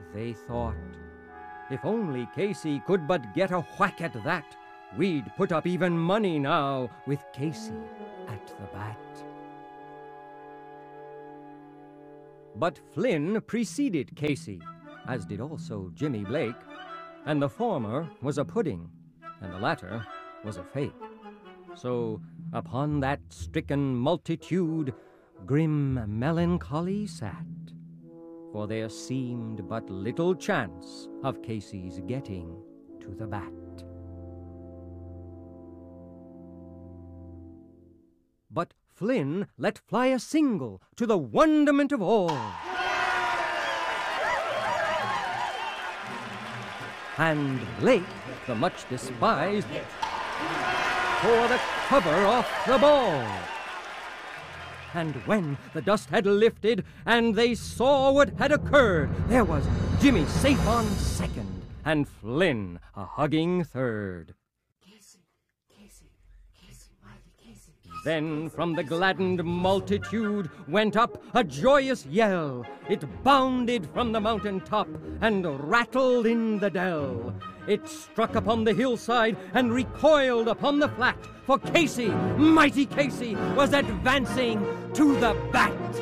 they thought, if only Casey could but get a whack at that, we'd put up even money now with Casey at the bat. But Flynn preceded Casey, as did also Jimmy Blake, and the former was a pudding, and the latter was a fake. So upon that stricken multitude grim melancholy sat, for there seemed but little chance of Casey's getting to the bat. But Flynn let fly a single to the wonderment of all. And Blake, the much despised, tore the cover off the ball. And when the dust had lifted and they saw what had occurred, there was Jimmy safe on second and Flynn a hugging third. Then from the gladdened multitude went up a joyous yell. It bounded from the mountain top and rattled in the dell. It struck upon the hillside and recoiled upon the flat, for Casey, mighty Casey, was advancing to the bat.